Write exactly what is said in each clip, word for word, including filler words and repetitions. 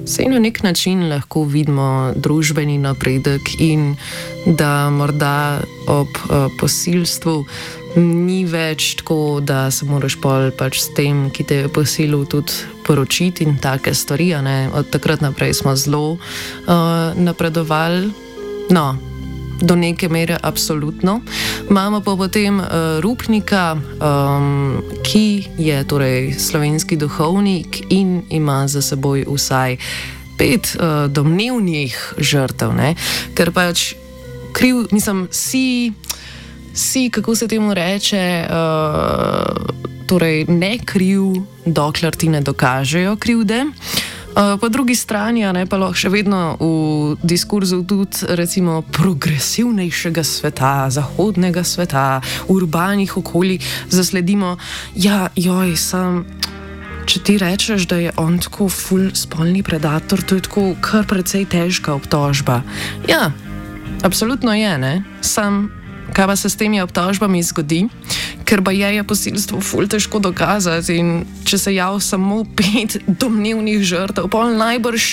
Sej na nek način lahko vidimo družbeni napredek in da morda ob uh, posilstvu ni več tako, da se moraš pol pač s tem, ki te je posilil, tudi poročiti in take stvari. Od takrat naprej smo zelo uh, napredovali. No, do neke mere absolutno. Imamo pa potem uh, Rupnika, um, ki je torej slovenski duhovnik in ima za seboj vsaj pet uh, domnevnih žrtev, ne? Ker pač kriv, mislim, si, si, kako se temu reče, uh, torej ne kriv, dokler ti ne dokažejo krivde. Uh, po drugi strani ne, pa lahko še vedno v diskurzu tudi recimo progresivnejšega sveta, zahodnega sveta, urbanih okolij zasledimo, ja, joj, sem, če ti rečeš, da je on tako ful spolni predator, to je tako kar precej težka obtožba. Ja, absolutno je, ne, sam, kaj pa se s temi obtožbami zgodi? Ker pa je, je posilstvo ful težko dokazati in če se jav samo pet domnevnih žrtev, pol najbrž,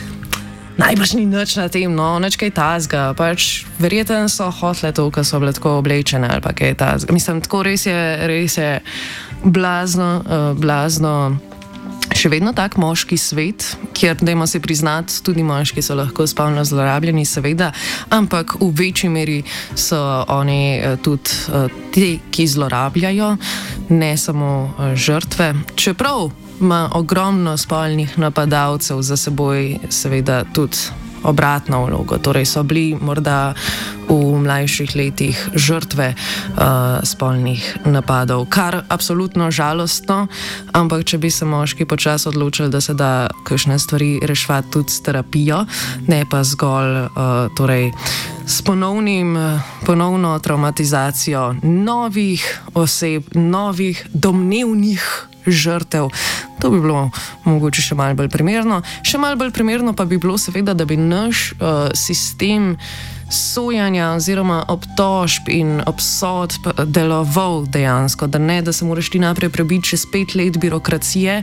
najbrž ni nič na tem, no, nič kaj tazga, pač verjetno so hotle to, ko so bile tako oblečene ali pa kaj tazga. Mislim, tako res je, res je blazno, uh, blazno, še vedno tak moški svet, kjer, dajmo si priznati, tudi moški so lahko spolno zlorabljeni, seveda, ampak v večji meri so oni uh, tudi uh, ti, ki zlorabljajo, ne samo uh, žrtve. Čeprav ima ogromno spolnih napadalcev za seboj, seveda tudi obratno vlogo, torej so bili morda v mlajših letih žrtve uh, spolnih napadov, kar absolutno žalostno, ampak če bi se moški počasi odločili, da se da kakšne stvari reševati tudi s terapijo, ne pa zgolj uh, torej s ponovnim, ponovno traumatizacijo novih oseb, novih domnevnih žrtev. To bi bilo mogoče še malo bolj primerno. Še malo bolj primerno pa bi bilo seveda, da bi naš uh, sistem sojanja oziroma obtožb in obsodb deloval dejansko, da ne, da se moraš ti naprej prebiti čez pet let birokracije,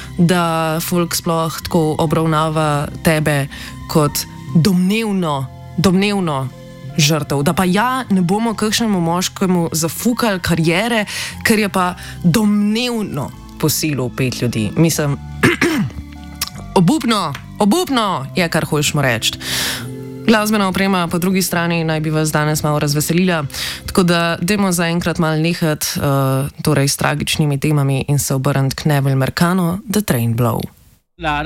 da folk sploh tako obravnava tebe kot domnevno, domnevno žrtev. Da pa ja, ne bomo kakšnemu moškemu zafukali karijere, ker je pa domnevno posilil pet ljudi. Mislim, obupno, obupno je, kar hočemo reči. Glasbena oprema po drugi strani naj bi vas danes malo razveselila, tako da dajmo zaenkrat malo nehati uh, torej s tragičnimi temami in se obrniti k Neville Mercano, The Train Blow.